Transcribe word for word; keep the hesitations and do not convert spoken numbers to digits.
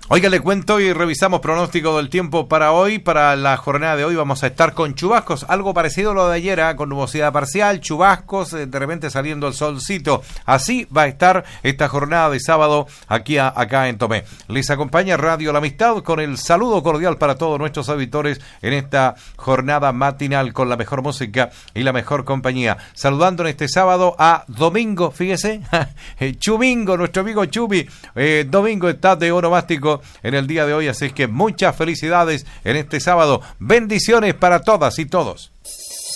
Oiga, le cuento y revisamos pronóstico del tiempo para hoy. Para la jornada de hoy vamos a estar con chubascos, algo parecido a lo de ayer, ¿eh? Con nubosidad parcial, chubascos, eh, de repente saliendo el solcito. Así va a estar esta jornada de sábado aquí a, acá en Tomé. Les acompaña Radio La Amistad con el saludo cordial para todos nuestros auditores en esta jornada matinal con la mejor música y la mejor compañía. Saludando en este sábado a Domingo, fíjese, Chumingo, nuestro amigo Chumi. Eh, Domingo está de onomástico en el día de hoy, así es que muchas felicidades en este sábado. Bendiciones para todas y todos.